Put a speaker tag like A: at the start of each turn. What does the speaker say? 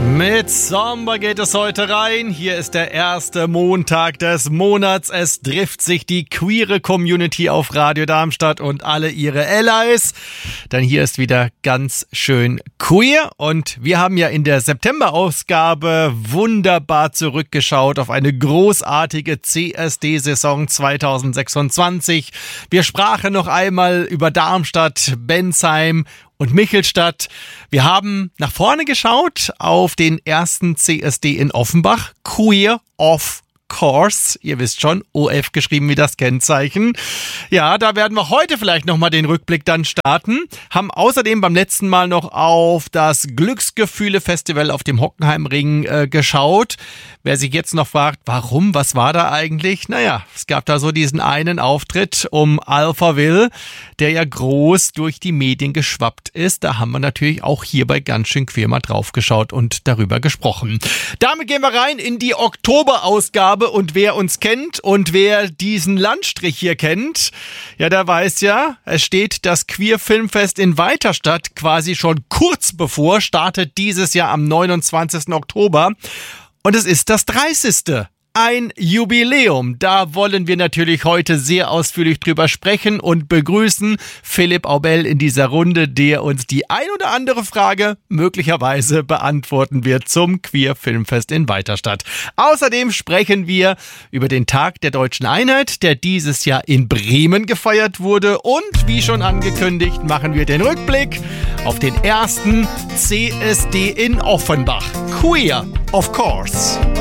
A: Mit Sommer geht es heute rein. Hier ist der erste Montag des Monats. Es trifft sich die queere Community auf Radio Darmstadt und alle ihre Allies. Denn hier ist wieder ganz schön queer. Und wir haben ja in der September-Ausgabe wunderbar zurückgeschaut auf eine großartige CSD-Saison 2026. Wir sprachen noch einmal über Darmstadt, Bensheim und Michelstadt. Wir haben nach vorne geschaut auf den ersten CSD in Offenbach. Queer of Course. Ihr wisst schon, OF geschrieben wie das Kennzeichen. Ja, da werden wir heute vielleicht nochmal den Rückblick dann starten. Haben außerdem beim letzten Mal noch auf das Glücksgefühle-Festival auf dem Hockenheimring geschaut. Wer sich jetzt noch fragt, warum, was war da eigentlich? Naja, es gab da so diesen einen Auftritt um Alphaville, der ja groß durch die Medien geschwappt ist. Da haben wir natürlich auch hier bei ganz schön queer mal drauf geschaut und darüber gesprochen. Damit gehen wir rein in die Oktoberausgabe und wer uns kennt und wer diesen Landstrich hier kennt, ja, der weiß ja, es steht das Queer Filmfest in Weiterstadt quasi schon kurz bevor, startet dieses Jahr am 29. Oktober. Und es ist das 30. Ein Jubiläum. Da wollen wir natürlich heute sehr ausführlich drüber sprechen und begrüßen Philipp Aubel in dieser Runde, der uns die ein oder andere Frage möglicherweise beantworten wird zum Queer Filmfest in Weiterstadt. Außerdem sprechen wir über den Tag der Deutschen Einheit, der dieses Jahr in Bremen gefeiert wurde. Und wie schon angekündigt, machen wir den Rückblick auf den ersten CSD in Offenbach. Queer, of course.